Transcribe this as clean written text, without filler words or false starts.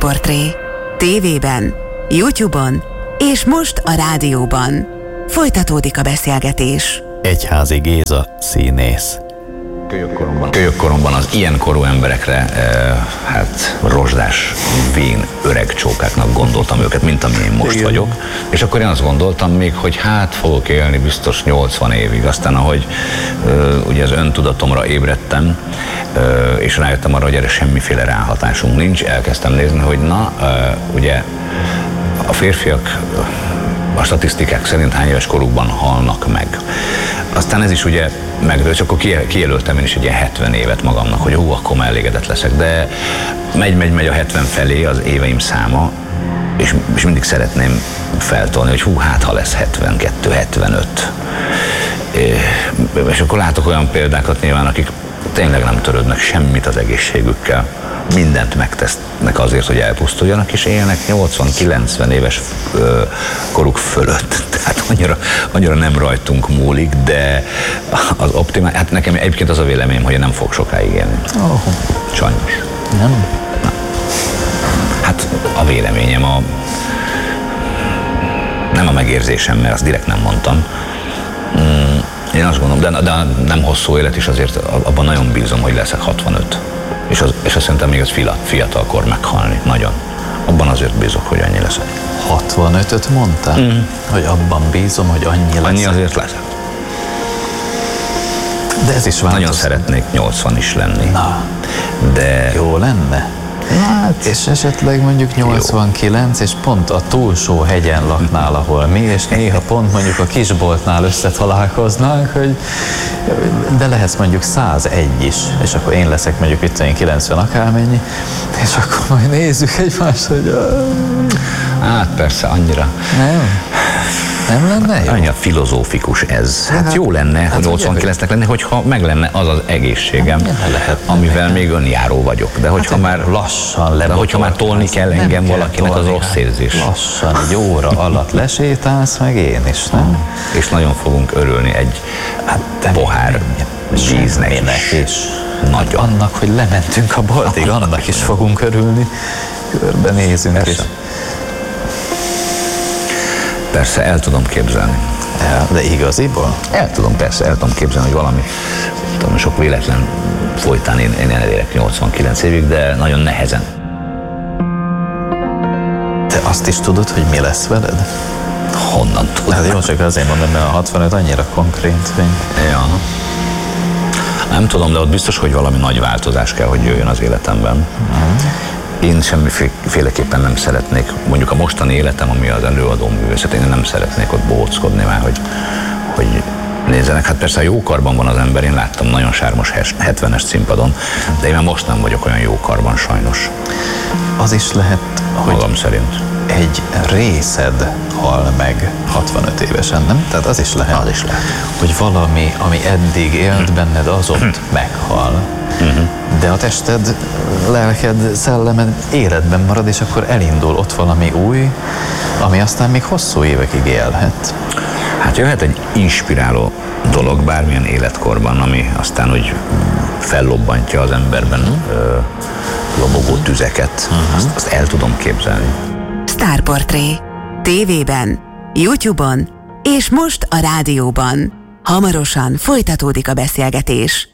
Sztárportré. TV-ben, YouTube-on és most a rádióban. Folytatódik a beszélgetés. Egyházi Géza színész. Kölyökkoromban az ilyen korú emberekre rozsdás, vén, öreg csókáknak gondoltam őket, mint amilyen most igen. vagyok. És akkor én azt gondoltam még, hogy fogok élni biztos 80 évig. Aztán ahogy ugye az öntudatomra ébredtem, és rájöttem arra, hogy erre semmiféle ráhatásunk nincs, elkezdtem nézni, hogy ugye a férfiak a statisztikák szerint hány éves korukban halnak meg. Aztán ez is ugye megdőlt, és akkor kijelöltem én is egy ilyen 70 évet magamnak, hogy akkor már elégedett leszek, de megy a 70 felé az éveim száma, és mindig szeretném feltolni, hogy ha lesz 72, 75. És akkor látok olyan példákat nyilván, akik tényleg nem törődnek semmit az egészségükkel, mindent megtesznek azért, hogy elpusztuljanak, és élnek 80-90 éves koruk fölött. Tehát annyira nem rajtunk múlik, de az optimál, nekem egyébként az a véleményem, hogy én nem fog sokáig élni. Sajnos. Nem? Hát a véleményem, nem a megérzésem, mert azt direkt nem mondtam. Én azt gondolom, de nem hosszú élet is, azért abban nagyon bízom, hogy leszek 65. És azt szerintem még az fiatalkor meghalni. Nagyon. Abban azért bízok, hogy annyi leszek. 65-öt mondtál? Hogy abban bízom, hogy annyi leszek? Annyi azért leszek. De ez is változik. Nagyon szeretnék 80 is lenni. Na, de jó lenne? Hát, és esetleg mondjuk 89, és pont a túlsó hegyen laknál, ahol mi, és néha pont mondjuk a kisboltnál összetalálkoznánk, hogy de lehetsz mondjuk 101 is, és akkor én leszek mondjuk itt 90 akármennyi, és akkor majd nézzük egymást, hogy... Hát persze, annyira. Nem lenne jó? Annyira filozófikus ez. Hát jó lenne, hogy 89-nek lenne, hogyha meg lenne az az egészségem, amivel még önjáró vagyok. De hogyha már lassan de hogyha már tolni kell engem valakinek, az rossz érzés. Lassan, egy óra alatt lesétálsz, meg én is, nem? És nagyon fogunk örülni egy pohár víznek is. Nagyon. Annak, hogy lementünk a boltig, annak is fogunk örülni. Körbenézünk. Persze, el tudom képzelni. De igaziból? El tudom képzelni, hogy valami, sok véletlen folytán én elérek 89 évig, de nagyon nehezen. Te azt is tudod, hogy mi lesz veled? Honnan tudod? Hát jó, csak azért mondom, mert a 65 annyira konkrét, hogy... Ja. Nem tudom, de ott biztos, hogy valami nagy változás kell, hogy jöjjön az életemben. Én semmiféleképpen nem szeretnék, mondjuk a mostani életem, ami az előadó művészet, én nem szeretnék ott bóckodni már, hogy nézzenek. Hát persze a jó karban van az ember, én láttam nagyon sármos 70-es színpadon, de én már most nem vagyok olyan jó karban sajnos. Az is lehet, hogy magam szerint egy részed hal meg 65 évesen, nem? Tehát az is lehet, hogy valami, ami eddig élt benned, az ott meghal. De a tested, lelked, szellemed életben marad, és akkor elindul ott valami új, ami aztán még hosszú évekig élhet. Hát jöhet egy inspiráló dolog bármilyen életkorban, ami aztán úgy fellobbantja az emberben lobogó tüzeket. Azt el tudom képzelni. Sztárportré. TV-ben, YouTube-on és most a rádióban. Hamarosan folytatódik a beszélgetés.